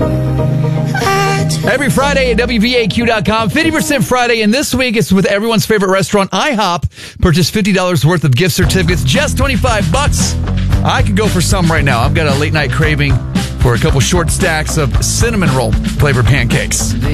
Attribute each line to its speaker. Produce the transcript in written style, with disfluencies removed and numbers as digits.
Speaker 1: Every Friday at WVAQ.com, 50% Friday, and this week it's with everyone's favorite restaurant, IHOP. Purchase $50 worth of gift certificates, just $25. I could go for some right now. I've got a late night craving for a couple short stacks of cinnamon roll flavored pancakes.